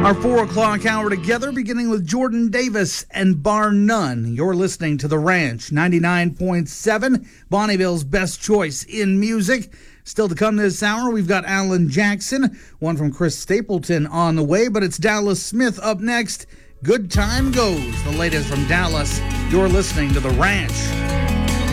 Our 4 o'clock hour together, beginning with Jordan Davis and Bar None. You're listening to The Ranch, 99.7, Bonneville's best choice in music. Still to come this hour, we've got Alan Jackson, one from Chris Stapleton on the way, but it's Dallas Smith up next. Good Time Goes, the latest from Dallas. You're listening to The Ranch.